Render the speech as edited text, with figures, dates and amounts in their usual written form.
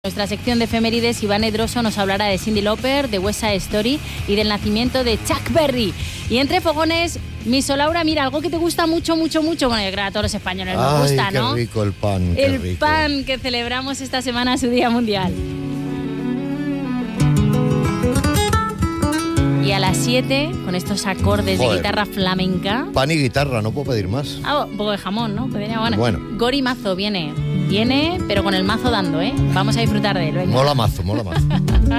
Nuestra sección de efemérides, Iván Edroso nos hablará de Cyndi Lauper, de West Side Story y del nacimiento de Chuck Berry. Y entre fogones, mi Solaura, mira, algo que te gusta mucho. Bueno, yo creo que a todos los españoles nos gusta, ¿no? Qué rico el pan, qué rico. El pan que celebramos esta semana, su Día Mundial. Y a las 7, con estos acordes de guitarra flamenca... Pan y guitarra, no puedo pedir más. Un poco de jamón, ¿no? Bueno. Gori Mazo viene, pero con el mazo dando, ¿eh? Vamos a disfrutar de él, venga. Mola mazo.